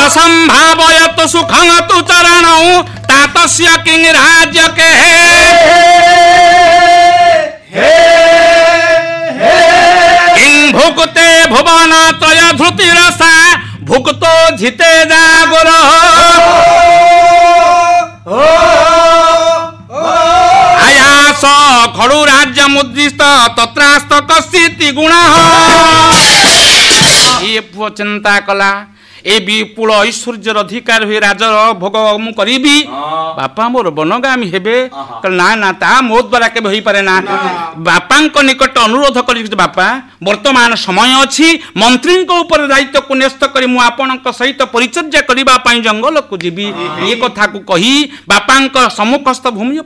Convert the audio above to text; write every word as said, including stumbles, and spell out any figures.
असंभावयतु सुखं तु चरणौ तातस्य किं राज्य के किं भुक्ते भुवन त्रय धृतिरसा भुक्तो झिते जागुर आयास खड़ु राज्य मुद्रिस्त तत्रास्त कस्यति गुण ये पुओ चिंता कला ए विपुल ऐश्वर्यर अधिकार हुए राजर भोग मु करी बापा मोर बनगामी हेबे ना ना ता मो द्वारा के होई पारे ना बापा निकट अनुरोध करी बापा वर्तमान समय अच्छी मंत्री ऊपर दायित्व को न्यस्त करी मु आपण सहित परिचर्या करबा पई जंगल को जीवी ये कथा को कही बापा सम्मुखस्थ भूमि